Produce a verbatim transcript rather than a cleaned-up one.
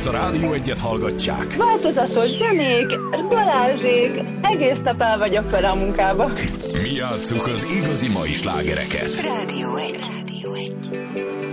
mert a Rádió Egyet hallgatják. Változatos zenék, Balázsék, egész nap el vagyok vele a munkába. Mi játsszuk az igazi mai slágereket. Rádió Egy. Rádió Egy.